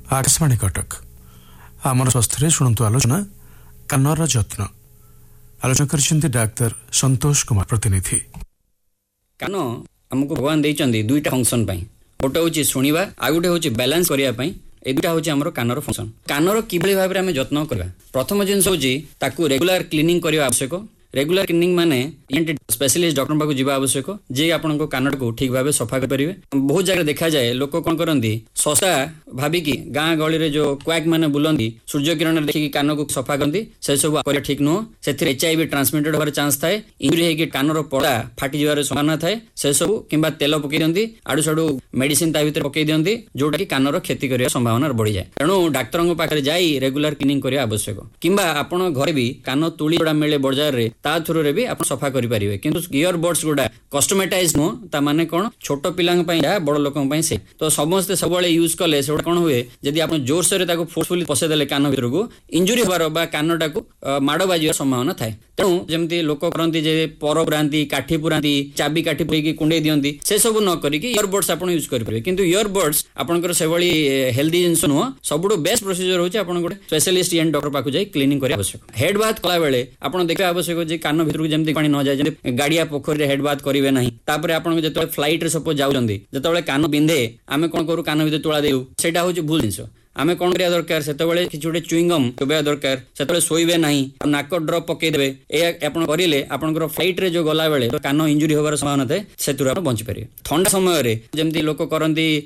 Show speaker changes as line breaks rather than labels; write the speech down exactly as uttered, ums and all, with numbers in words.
आकाशवाणी कटक आमर स्वास्थ्य शुणु आलोचना कानर जत्न आलोचना कर डाक्तर संतोष कुमार प्रतिनिधि।
कान आमको भगवान देइचंदी दुईटा फंक्शन पाई गोटे होची सुनिबा आ गोटे होची बैलेंस करिया पाई ए दुटा होची हमरो कानर फंक्शन। कानर किबळी भाबरे हम जत्न करबा प्रथम जिंस होची ताकू रेगुलर क्लीनिंग करिया आवश्यक। रेगुलर क्लीनिंग माने ईएनटी स्पेशलिस्ट डॉक्टर पाखु जीवा आवश्यक जे आपन को कानर को ठीक भाबे सफा कर परिबे। बहुत जगह देखा जाए लोक कोन करंदी सस्ता भाबी की गां गळी रे जो क्वैक माने बुलंदी सूर्य किरण देखि की कान को सफा करंदी से सब करे ठीक नो सेथि एचआईवी ट्रांसमिटेड होबार चांस थाए। इंजुरी हे की कानर पड़ा फाटी जिवार संभावना थाए से सब किबा तेल पकई दियंती आडू साडू मेडिसिन ता भीतर पकई दियंती जोटा की कानर क्षति करिया संभावना बढ़ी जाए। तेणु डाक्टर पाखे जाई रेगुलर क्लीनिंग करिया आवश्यक। किबा आपण घरे भी कान तुली जोड़ा मिले बाजार रे ता थ्रू रे भी आपण सफा करि परिबे। किंतु ईयर बड्स गुडा कस्टमाइटाइज नो ता माने कोन छोटो पिलांग पई या बड़ लोकन पई से तो समस्त सब बळे यूज कले सेडा कोन हुए जदि आपण जोर से ताको फोर्सफुली पसे देले कान भीतर को इंजुरी होबार बा कानटा को माडो बाजिया संभावना थाए। तेणु जेमती लोक करंती जे पर पुरांती काठी पुरांती चाबी काठी पुरैकी कुंडे दियंती से सब न करी कि ईयर बड्स आपण यूज करि परिबे। किंतु ईयर बड्स आपनकर से बळी हेल्दी जिंस नो सबडो बेस्ट प्रोसीजर होची आपण गोटे स्पेशलिस्ट ईएन डॉक्टर पाखु जाई क्लीनिंग करिया आवश्यक। हेड बाथ कला बेले आपण देखा आवश्यक जे कान भीतर को जेमती पानी न जाय जे गाडिया पोखरी रे हेड बाथ करिवे नाही। तापरे आपण जते फ्लाइट रे सपोज जाउजंदी जते कान बिंधे आमे कोन करू कान भीतर तोळा देउ सेटा होची भूल जिंस। आमे कोन करिया दरकार सेतेबेले किछि गोटे च्युइंगम चोबेया दरकार सेतेबेले सोइबे नाही नाक ड्रॉप पके देबे ए आपण करिले आपनकर फ्लाइट रे जो गला बेले तो कान इंजुरी होबार संभावना थाए सेतुरा आपण बंचि परिबे। ठंडा समय रे जेमती लोक करंती